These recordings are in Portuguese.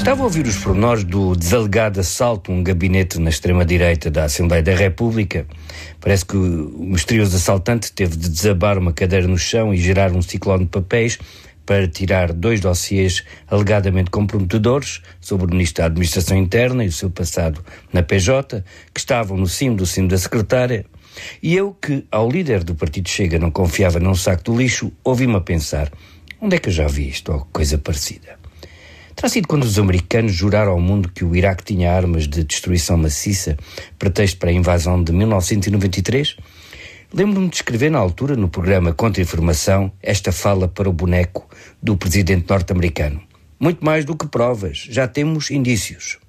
Estava a ouvir os pormenores do desalegado assalto a um gabinete na extrema-direita da Assembleia da República. Parece que o misterioso assaltante teve de desabar uma cadeira no chão e gerar um ciclone de papéis para tirar 2 dossiês alegadamente comprometedores sobre o Ministro da Administração Interna e o seu passado na PJ, que estavam no cimo do cimo da secretária. E eu, que ao líder do Partido Chega não confiava num saco do lixo, ouvi-me a pensar: onde é que eu já vi isto ou coisa parecida? Terá sido quando os americanos juraram ao mundo que o Iraque tinha armas de destruição maciça, pretexto para a invasão de 1993? Lembro-me de escrever na altura, no programa Contra-Informação, esta fala para o boneco do presidente norte-americano: muito mais do que provas, já temos indícios.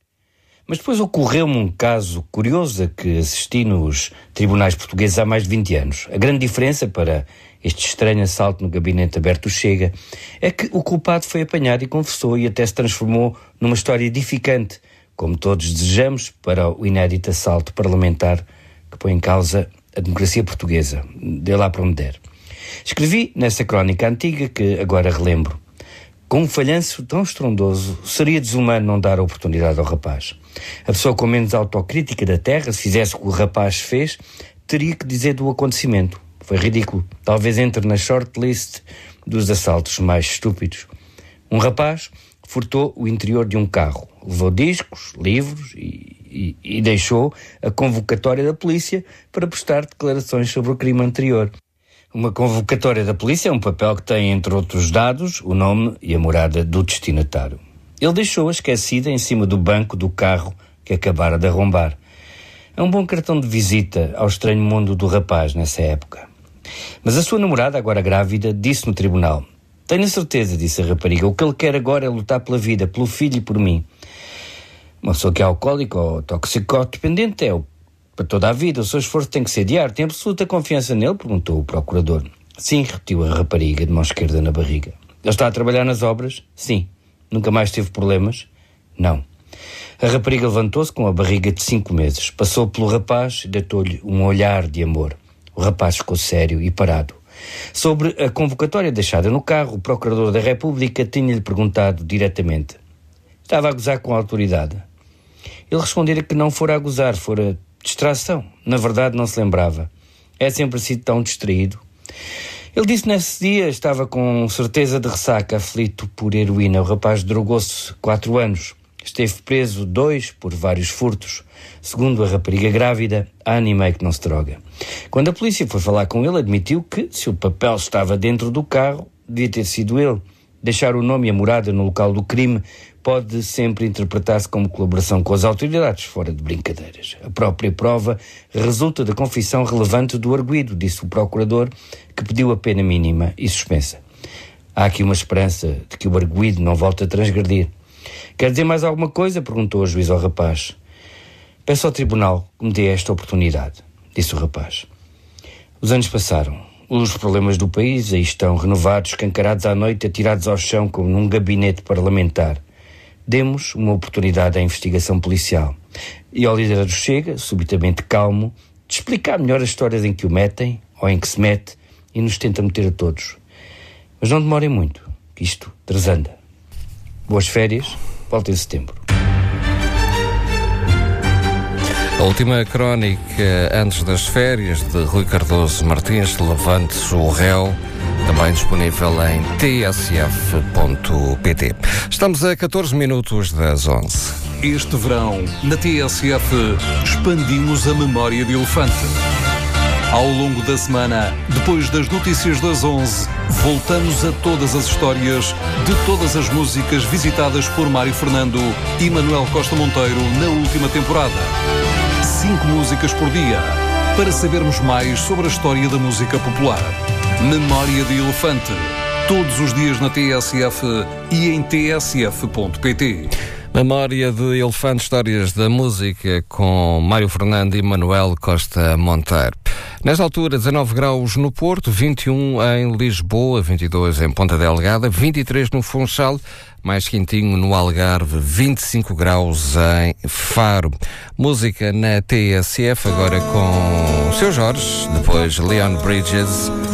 Mas depois ocorreu-me um caso curioso a que assisti nos tribunais portugueses há mais de 20 anos. A grande diferença para este estranho assalto no gabinete aberto do Chega é que o culpado foi apanhado e confessou, e até se transformou numa história edificante, como todos desejamos, para o inédito assalto parlamentar que põe em causa a democracia portuguesa. Dê lá para onde der. Escrevi nessa crónica antiga, que agora relembro: com um falhanço tão estrondoso, seria desumano não dar a oportunidade ao rapaz. A pessoa com menos autocrítica da terra, se fizesse o que o rapaz fez, teria que dizer do acontecimento: foi ridículo. Talvez entre na shortlist dos assaltos mais estúpidos. Um rapaz furtou o interior de um carro, levou discos, livros e deixou a convocatória da polícia para prestar declarações sobre o crime anterior. Uma convocatória da polícia é um papel que tem, entre outros dados, o nome e a morada do destinatário. Ele deixou-a esquecida em cima do banco do carro que acabara de arrombar. É um bom cartão de visita ao estranho mundo do rapaz nessa época. Mas a sua namorada, agora grávida, disse no tribunal: tenho a certeza, disse a rapariga, o que ele quer agora é lutar pela vida, pelo filho e por mim. Uma pessoa que é alcoólica ou toxicodependente para toda a vida, o seu esforço tem que ser diário. Tem absoluta confiança nele? Perguntou o procurador. Sim, repetiu a rapariga, de mão esquerda na barriga. Ele está a trabalhar nas obras? Sim. Nunca mais teve problemas? Não. A rapariga levantou-se com a barriga de 5 meses, passou pelo rapaz e deitou-lhe um olhar de amor. O rapaz ficou sério e parado. Sobre a convocatória deixada no carro, o procurador da República tinha-lhe perguntado diretamente: estava a gozar com a autoridade? Ele respondera que não fora a gozar, fora distração. Na verdade, não se lembrava. É sempre sido tão distraído. Ele disse nesse dia estava com certeza de ressaca, aflito por heroína. O rapaz drogou-se 4 anos. Esteve preso 2 por vários furtos. Segundo a rapariga grávida, há ano e meio que não se droga. Quando a polícia foi falar com ele, admitiu que, se o papel estava dentro do carro, devia ter sido ele. Deixar o nome e a morada no local do crime pode sempre interpretar-se como colaboração com as autoridades, fora de brincadeiras. A própria prova resulta da confissão relevante do arguido, disse o procurador, que pediu a pena mínima e suspensa. Há aqui uma esperança de que o arguido não volte a transgredir. Quer dizer mais alguma coisa? Perguntou a juiz ao rapaz. Peço ao tribunal que me dê esta oportunidade, disse o rapaz. Os anos passaram. Os problemas do país aí estão renovados, escancarados à noite, atirados ao chão como num gabinete parlamentar. Demos uma oportunidade à investigação policial e ao líder do Chega, subitamente calmo, de explicar melhor as histórias em que o metem, ou em que se mete, e nos tenta meter a todos. Mas não demorem muito, que isto tresanda. Boas férias, volta em setembro. A última crónica antes das férias de Rui Cardoso Martins, Levante o Réu, também disponível em tsf.pt. Estamos a 14 minutos das 11. Este verão, na TSF, expandimos a memória de elefante. Ao longo da semana, depois das notícias das 11, voltamos a todas as histórias de todas as músicas visitadas por Mário Fernando e Manuel Costa Monteiro na última temporada. 5 músicas por dia, para sabermos mais sobre a história da música popular. Memória de Elefante, todos os dias na TSF e em tsf.pt. Memória de Elefante, histórias da música com Mário Fernando e Manuel Costa Monteiro. Nesta altura, 19 graus no Porto, 21 em Lisboa, 22 em Ponta Delgada, 23 no Funchal, mais quentinho no Algarve, 25 graus em Faro. Música na TSF, agora com o Seu Jorge, depois Leon Bridges